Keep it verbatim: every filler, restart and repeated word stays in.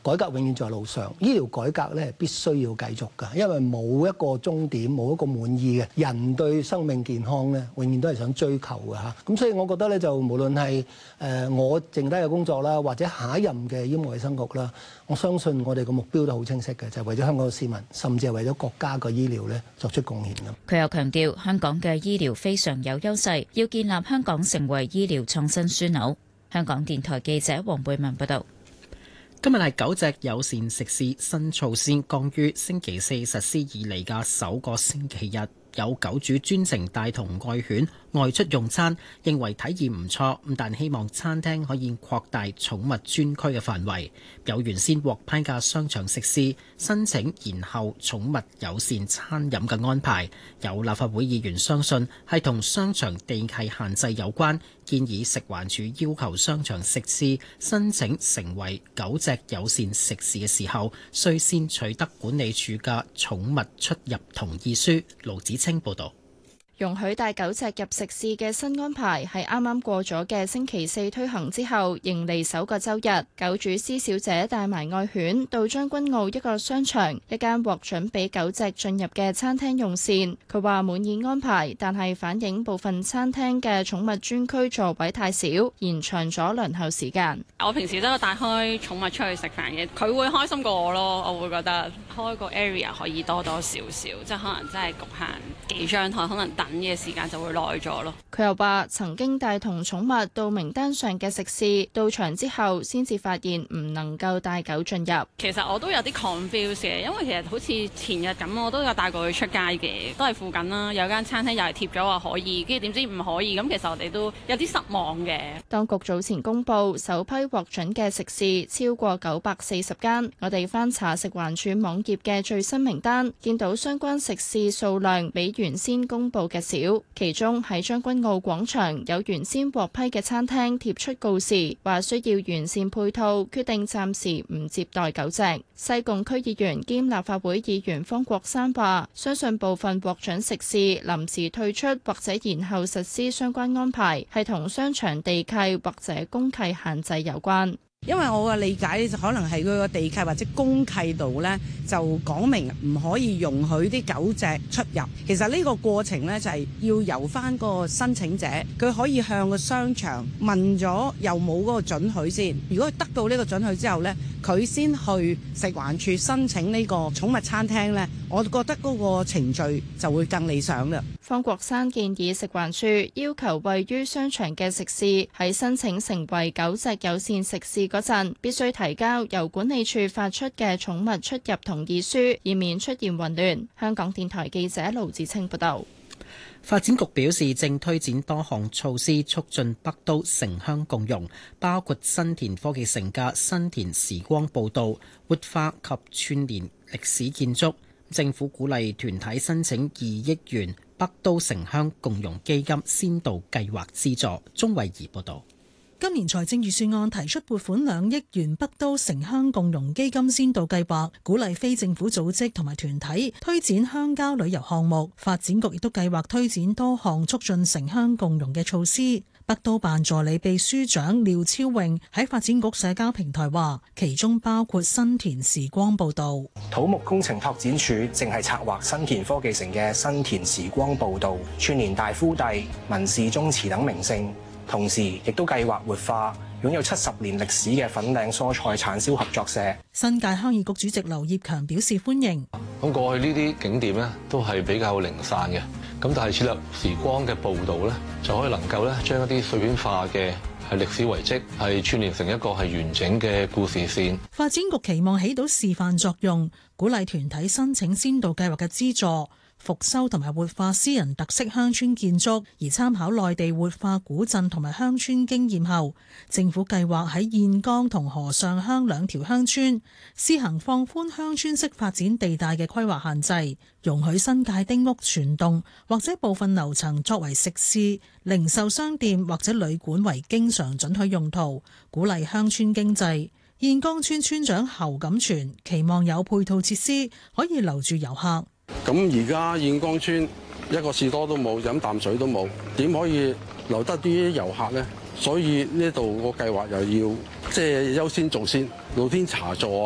改革永遠在路上，醫療改革咧必須要繼續㗎，因為冇一個終點，冇一個滿意嘅。人對生命健康咧，永遠都係想追求嘅嚇。咁所以我覺得咧，就無論係誒我剩低嘅工作啦，或者下一任嘅醫務衛生局啦，我相信我哋個目標都好清晰嘅，就係為咗香港嘅市民，甚至係為咗國家嘅醫療咧作出貢獻咁。 佢又強調，香港嘅醫療非常有優勢，要建立香港成為醫療創新樞紐。香港電台記者黃貝文報道。 今日係狗隻友善食肆新措施剛於星期四實施以嚟嘅首個星期日，有狗主專程帶同愛犬外出用餐，認為體驗唔錯，但希望餐廳可以擴大寵物專區嘅範圍。有原先獲批嘅商場食肆申請延後寵物友善餐飲嘅安排。有立法會議員相信係同商場地契限制有關，建議食環署要求商場食肆申請成為狗隻友善食肆嘅時候，須先取得管理處嘅寵物出入同意書。盧子清報導。 容許帶狗隻入食肆嘅新安排係啱啱過咗嘅星期四推行之後，迎嚟首個週日。狗主施小姐帶埋愛犬到將軍澳一個商場，一間獲准俾狗隻進入嘅餐廳用膳。佢話滿意安排，但係反映部分餐廳嘅寵物專區座位太少，延長咗輪候時間。 我平時都有帶開寵物出去食飯嘅，佢會開心過我咯。我會覺得開個 area 可以多多少少，即係可能真係局限幾張台，可能等嘅時間就會耐咗咯。 佢又話曾經帶同寵物到名單上嘅食肆，到場之後先至發現唔能夠帶狗進入。 其實我都有啲 confuse 嘅，因為其實好似前日咁，我都有帶過佢出街嘅，都係附近啦。有間餐廳又係貼咗話可以，跟住點知唔可以，咁其實我哋都有啲失望嘅。當局早前公布首批獲准嘅食肆超過九百四十間，我哋翻查食環署網頁嘅最新名單，見到相關食肆數量比原先公布嘅少。其中喺將軍澳廣場有原先獲批嘅餐廳貼出告示，話需要完善配套，決定暫時唔接待狗隻。西貢區議員兼立法會議員方國珊話，相信部分獲准食肆臨時退出或者延後實施相關安排，係同商場地契或者公契限制有關。 因為我嘅理解就可能係佢個地契或者公契度呢，就講明唔可以容許啲狗隻出入。其實呢個過程呢，就係要由翻個申請者，佢可以向個商場問咗有冇嗰個准許先。如果得到呢個准許之後呢，佢先去食環署申請呢個寵物餐廳呢，我覺得嗰個程序就會更理想啦。 方國珊建議食環署要求位於商場嘅食肆喺申請成為狗隻友善食肆嗰陣，必須提交由管理處發出嘅寵物出入同意書，以免出現混亂。香港電台記者盧子清報道。 發展局表示，正推展多項措施促進北都城鄉共融，包括新田科技城嘅新田時光步道、活化及串聯歷史建築。政府鼓勵團體申請二億元北都城鄉共融基金先導計劃資助。鍾慧儀報道。 今年財政預算案提出撥款兩億元北都城鄉共融基金先導計劃，鼓勵非政府組織同埋團體推展鄉郊旅遊項目。發展局亦都計劃推展多項促進城鄉共融嘅措施。北都辦助理秘書長廖超穎喺發展局社交平台話，其中包括新田時光步道。 土木工程拓展署正係策劃新田科技城嘅新田時光步道，串連大夫第、文氏宗祠等名勝。同時亦都計劃活化擁有七十年歷史嘅粉嶺蔬菜產銷合作社。 新界鄉議局主席劉業強表示歡迎。 咁過去呢啲景點呢都係比較零散嘅，咁但係設立時光嘅步道呢，就可以能夠咧將一啲碎片化嘅係歷史遺跡係串聯成一個係完整嘅故事線。 發展局期望起到示範作用，鼓勵團體申請先導計劃嘅資助，復修同埋活化私人特色鄉村建築，而參考內地活化古鎮同埋鄉村經驗後，政府計劃喺燕崗同河上鄉兩條鄉村試行放寬鄉村式發展地帶嘅規劃限制，容許新界丁屋全棟或者部分樓層作為食肆、零售商店或者旅館為經常准許用途，鼓勵鄉村經濟。燕崗村村長侯錦全期望有配套設施可以留住遊客。 咁而家燕崗村一個士多都冇，飲啖水都冇，點可以留得啲遊客呢？所以呢度個計劃又要即係優先做先，露天茶座